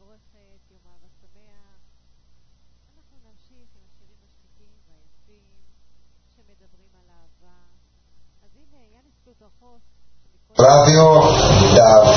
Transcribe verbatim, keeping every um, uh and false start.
מבורכת, יום אהבה שמח. אנחנו נמשיך עם השירים השתיקים והיפים שמדברים על אהבה. אז הנה, יאניס פלוטרכוס רדיו